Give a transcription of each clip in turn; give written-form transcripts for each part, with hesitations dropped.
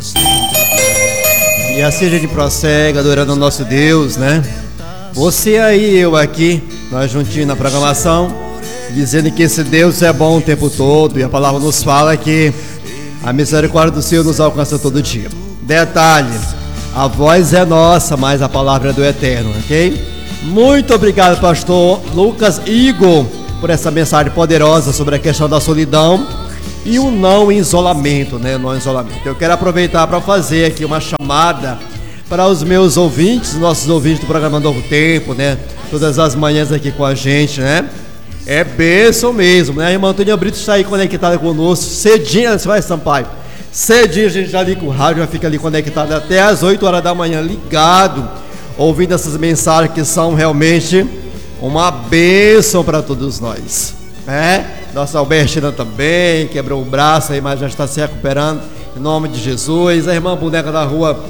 E assim a gente prossegue adorando o nosso Deus, né? Você aí, eu aqui, nós juntinhos na programação, dizendo que esse Deus é bom o tempo todo. E a palavra nos fala que a misericórdia do Senhor nos alcança todo dia. Detalhe, a voz é nossa, mas a palavra é do Eterno, ok? Muito obrigado, pastor Lucas Igor, por essa mensagem poderosa sobre a questão da solidão e o não isolamento, né? Não isolamento. Eu quero aproveitar para fazer aqui uma chamada para os meus ouvintes, nossos ouvintes do programa Novo Tempo, né? Todas as manhãs aqui com a gente, né? É bênção mesmo, né? A irmã Antônia Brito está aí conectada conosco, cedinho, você vai, Sampaio? Cedinho a gente já liga o rádio, já fica ali conectado até às 8 horas da manhã, ligado, ouvindo essas mensagens que são realmente uma bênção para todos nós, né? Nossa Albertina também quebrou o braço aí, mas já está se recuperando, em nome de Jesus. A irmã Boneca da rua,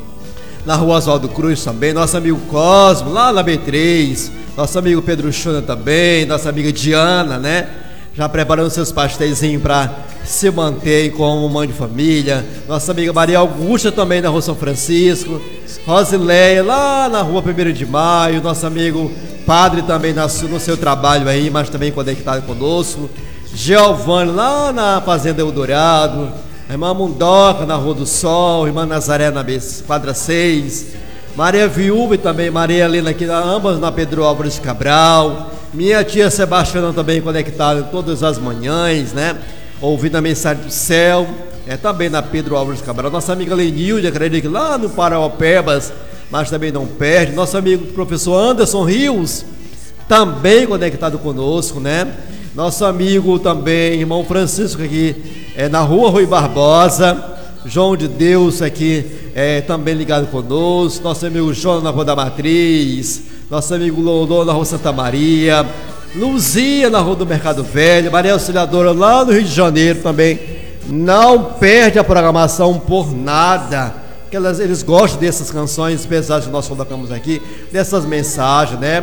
na rua Oswaldo Cruz também, nosso amigo Cosmo, lá na B3, nosso amigo Pedro Chuna também, nossa amiga Diana, né? Já preparando seus pastéisinhos para se manter como mãe de família. Nossa amiga Maria Augusta também na rua São Francisco. Rosileia lá na rua 1º de Maio. Nosso amigo Padre também no seu trabalho aí, mas também conectado conosco. Giovanni lá na Fazenda Eldorado. A irmã Mundoca na Rua do Sol. Irmã Nazaré na quadra 6. Maria Viúva e também Maria Helena aqui, ambas na Pedro Álvares Cabral. Minha tia Sebastiana também conectada todas as manhãs, né? Ouvindo a mensagem do céu, também na Pedro Álvares Cabral. Nossa amiga Lenilde, acredito que lá no Parauapebas, mas também não perde. Nosso amigo professor Anderson Rios, também conectado conosco, né? Nosso amigo também, irmão Francisco aqui, na rua Rui Barbosa. João de Deus aqui, também ligado conosco. Nosso amigo João na Rua da Matriz. Nosso amigo Lolô na Rua Santa Maria. Luzia na Rua do Mercado Velho. Maria Auxiliadora lá no Rio de Janeiro também. Não perde a programação por nada. Eles gostam dessas canções, apesar de nós colocamos aqui, dessas mensagens, né?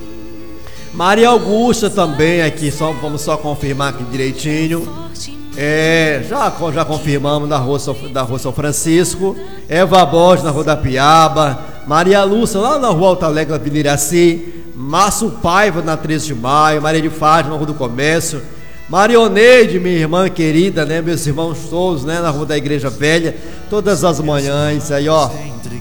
Maria Augusta também aqui, vamos só confirmar aqui direitinho. Já confirmamos na rua São Francisco. Eva Borges na Rua da Piaba. Maria Lúcia lá na Rua Alta Alegre, Vila Iraci. Márcio Paiva na 13 de Maio. Maria de Fátima na Rua do Comércio. Marioneide, minha irmã querida, né? Meus irmãos todos, né? Na Rua da Igreja Velha. Todas as manhãs aí, ó.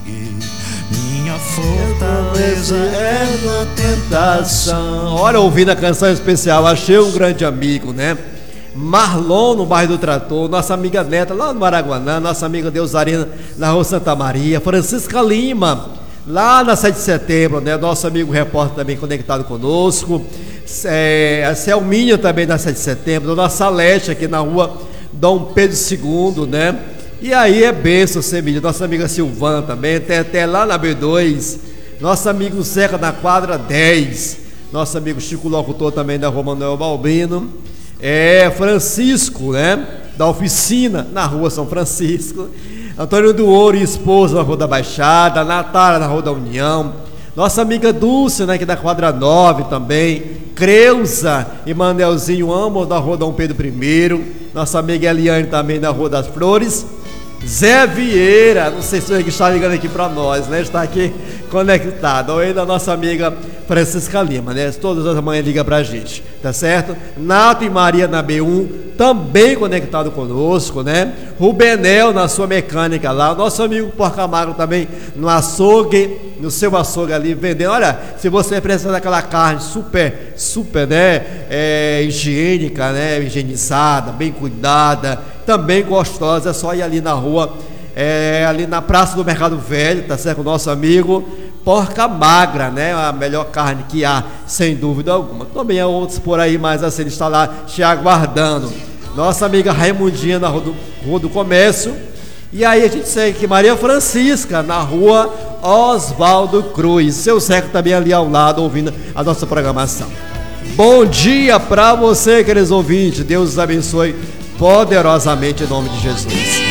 Minha fortaleza é na tentação. Olha, ouvindo a canção especial, achei um grande amigo, né? Marlon no bairro do Trator, nossa amiga Neta lá no Maraguanã, nossa amiga Deusarina na Rua Santa Maria, Francisca Lima lá na 7 de setembro, né? Nosso amigo repórter também conectado conosco, a Selminha também na 7 de setembro, Dona Salete aqui na rua Dom Pedro II, né? E aí é bênção, Semilha, nossa amiga Silvana também, tem até lá na B2, nosso amigo Zeca na quadra 10, nosso amigo Chico Locutor também da Rua Manuel Balbino. Francisco, né? Da oficina na Rua São Francisco. Antônio do Ouro e esposa na Rua da Baixada. Natália na Rua da União. Nossa amiga Dulce, né? Que da quadra 9 também. Creuza e Manelzinho ambos na Rua Dom Pedro I. Nossa amiga Eliane também na Rua das Flores. Zé Vieira, não sei se ele está ligando aqui para nós, né? Está aqui conectado. Ou ainda a nossa amiga Francisca Lima, né? Todas as manhãs liga pra gente, tá certo? Nato e Maria na B1, também conectado conosco, né? Rubenel na sua mecânica lá. Nosso amigo Porca Magro também no açougue, no seu açougue ali, vendendo. Olha, se você precisa daquela carne super, né? Higiênica, né? Higienizada, bem cuidada, também gostosa, é só ir ali na rua, ali na Praça do Mercado Velho, tá certo? O nosso amigo Porca Magra, né? A melhor carne que há, sem dúvida alguma. Também há outros por aí, mas assim, ele está lá te aguardando. Nossa amiga Raimundinha na Rua do Comércio. E aí a gente segue aqui, Maria Francisca, na Rua Oswaldo Cruz. Seu Zeca também ali ao lado, ouvindo a nossa programação. Bom dia para você, queridos ouvintes. Deus os abençoe poderosamente em nome de Jesus.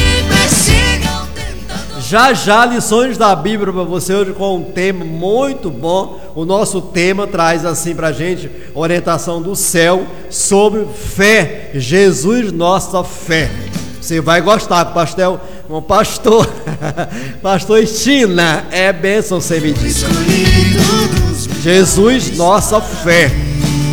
Já lições da Bíblia para você hoje com um tema muito bom. O nosso tema traz assim para a gente orientação do céu sobre fé. Jesus, nossa fé. Você vai gostar, pastor. Pastor Estina, é bênção sem medida. Jesus, nossa fé.